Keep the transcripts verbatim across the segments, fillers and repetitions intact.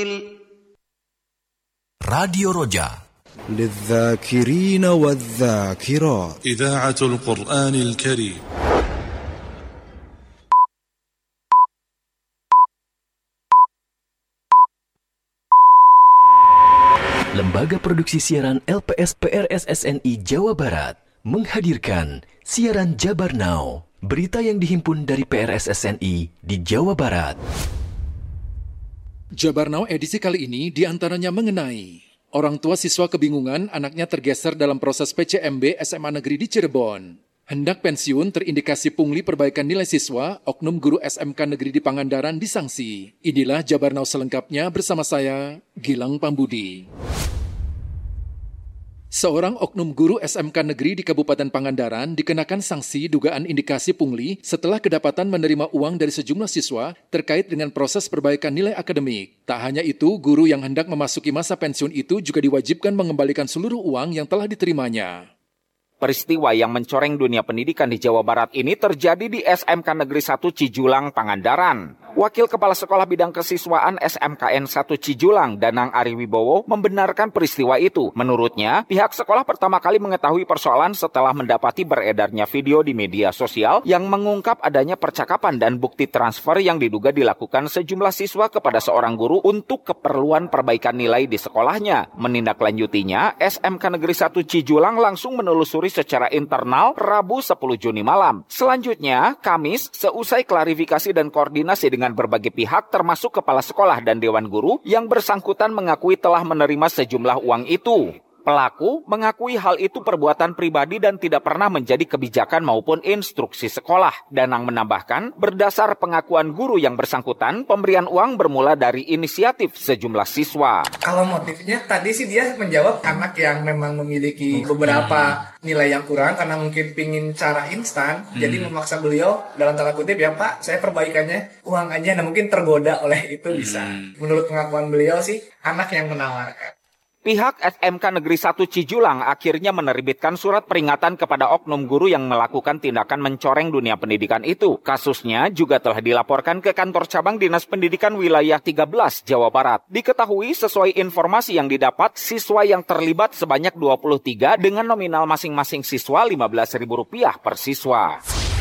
Radio Roja للذاكرين والذاكرات إذاعة القرآن الكريم. Lembaga Produksi Siaran L P S P R S S N I Jawa Barat menghadirkan siaran Jabar Now, berita yang dihimpun dari P R S S N I di Jawa Barat. Jabar Now edisi kali ini diantaranya mengenai orang tua siswa kebingungan anaknya tergeser dalam proses P C M B S M A Negeri di Cirebon. Hendak pensiun terindikasi pungli perbaikan nilai siswa, oknum guru S M K Negeri di Pangandaran disangsi. Inilah Jabar Now selengkapnya bersama saya, Gilang Pambudi. Seorang oknum guru S M K Negeri di Kabupaten Pangandaran dikenakan sanksi dugaan indikasi pungli setelah kedapatan menerima uang dari sejumlah siswa terkait dengan proses perbaikan nilai akademik. Tak hanya itu, guru yang hendak memasuki masa pensiun itu juga diwajibkan mengembalikan seluruh uang yang telah diterimanya. Peristiwa yang mencoreng dunia pendidikan di Jawa Barat ini terjadi di S M K Negeri satu Cijulang, Pangandaran. Wakil Kepala Sekolah Bidang Kesiswaan S M K N satu Cijulang, Danang Ariwibowo, membenarkan peristiwa itu. Menurutnya, pihak sekolah pertama kali mengetahui persoalan setelah mendapati beredarnya video di media sosial yang mengungkap adanya percakapan dan bukti transfer yang diduga dilakukan sejumlah siswa kepada seorang guru untuk keperluan perbaikan nilai di sekolahnya. Menindaklanjutinya, S M K Negeri satu Cijulang langsung menelusuri secara internal Rabu sepuluh Juni malam. Selanjutnya, Kamis, seusai klarifikasi dan koordinasi dengan dengan berbagai pihak termasuk kepala sekolah dan dewan guru yang bersangkutan mengakui telah menerima sejumlah uang itu. Pelaku mengakui hal itu perbuatan pribadi dan tidak pernah menjadi kebijakan maupun instruksi sekolah. Danang menambahkan, berdasar pengakuan guru yang bersangkutan, pemberian uang bermula dari inisiatif sejumlah siswa. Kalau motifnya tadi sih dia menjawab anak yang memang memiliki beberapa nilai yang kurang karena mungkin pingin cara instan, hmm. jadi memaksa beliau dalam tanda kutip, ya Pak, saya perbaikannya uang aja. Nah mungkin tergoda oleh itu bisa. Hmm. Menurut pengakuan beliau sih anak yang menawarkan. Pihak S M K Negeri satu Cijulang akhirnya menerbitkan surat peringatan kepada oknum guru yang melakukan tindakan mencoreng dunia pendidikan itu. Kasusnya juga telah dilaporkan ke kantor cabang Dinas Pendidikan Wilayah tiga belas Jawa Barat. Diketahui sesuai informasi yang didapat, siswa yang terlibat sebanyak dua puluh tiga dengan nominal masing-masing siswa lima belas ribu rupiah per siswa.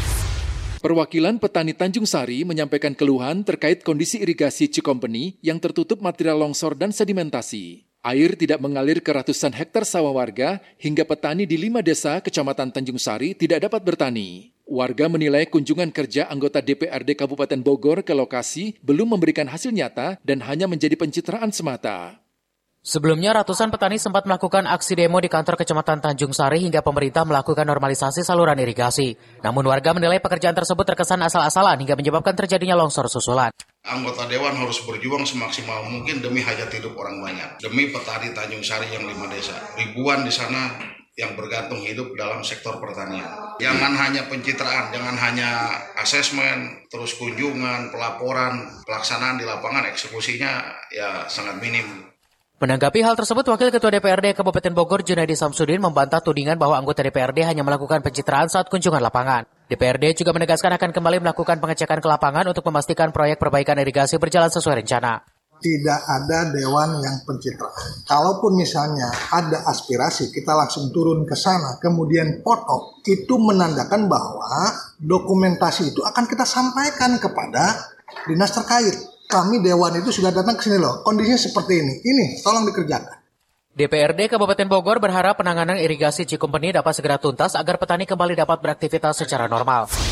Perwakilan petani Tanjung Sari menyampaikan keluhan terkait kondisi irigasi Cikompeni yang tertutup material longsor dan sedimentasi. Air tidak mengalir ke ratusan hektar sawah warga hingga petani di lima desa Kecamatan Tanjung Sari tidak dapat bertani. Warga menilai kunjungan kerja anggota D P R D Kabupaten Bogor ke lokasi belum memberikan hasil nyata dan hanya menjadi pencitraan semata. Sebelumnya, ratusan petani sempat melakukan aksi demo di kantor Kecamatan Tanjung Sari hingga pemerintah melakukan normalisasi saluran irigasi. Namun warga menilai pekerjaan tersebut terkesan asal-asalan hingga menyebabkan terjadinya longsor susulan. Anggota Dewan harus berjuang semaksimal mungkin demi hajat hidup orang banyak. Demi petani Tanjung Sari yang lima desa. Ribuan di sana yang bergantung hidup dalam sektor pertanian. Jangan hanya pencitraan, jangan hanya asesmen, terus kunjungan, pelaporan, pelaksanaan di lapangan, eksekusinya ya sangat minim. Menanggapi hal tersebut, Wakil Ketua D P R D Kabupaten Bogor Junaidi Samsudin membantah tudingan bahwa anggota D P R D hanya melakukan pencitraan saat kunjungan lapangan. D P R D juga menegaskan akan kembali melakukan pengecekan ke lapangan untuk memastikan proyek perbaikan irigasi berjalan sesuai rencana. Tidak ada dewan yang pencitraan. Kalaupun misalnya ada aspirasi, kita langsung turun ke sana, kemudian foto, itu menandakan bahwa dokumentasi itu akan kita sampaikan kepada dinas terkait. Kami Dewan itu sudah datang ke sini loh, kondisinya seperti ini. Ini, tolong dikerjakan. D P R D Kabupaten Bogor berharap penanganan irigasi Cikompeni dapat segera tuntas agar petani kembali dapat beraktivitas secara normal.